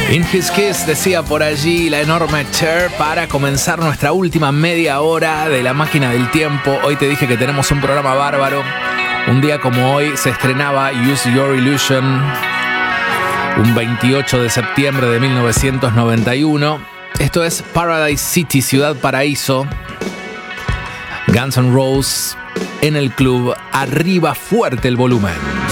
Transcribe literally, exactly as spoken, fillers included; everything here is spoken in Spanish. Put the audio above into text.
In His Kiss, decía por allí la enorme Cher, para comenzar nuestra última media hora de La Máquina del Tiempo. Hoy te dije que tenemos un programa bárbaro. Un día como hoy se estrenaba Use Your Illusion, un veintiocho de septiembre de mil novecientos noventa y uno. Esto es Paradise City, Ciudad Paraíso. Guns N' Roses en el club. Arriba fuerte el volumen.